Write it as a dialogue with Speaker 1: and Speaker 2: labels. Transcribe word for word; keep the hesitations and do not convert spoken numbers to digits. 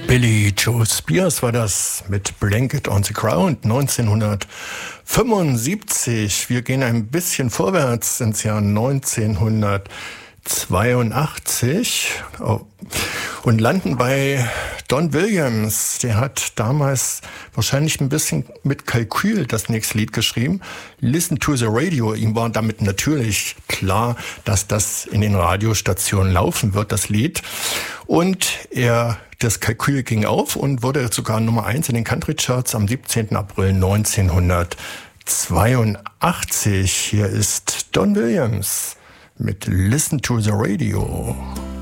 Speaker 1: Billy Joe Spears war das mit Blanket on the Ground neunzehnhundertfünfundsiebzig. Wir gehen ein bisschen vorwärts ins Jahr neunzehnhundertzweiundachtzig und landen bei Don Williams. Der hat damals wahrscheinlich ein bisschen mit Kalkül das nächste Lied geschrieben. Listen to the Radio. Ihm war damit natürlich klar, dass das in den Radiostationen laufen wird, das Lied. Und er, das Kalkül ging auf und wurde sogar Nummer eins in den Country Charts am siebzehnten April neunzehnhundertzweiundachtzig. Hier ist Don Williams mit Listen to the Radio.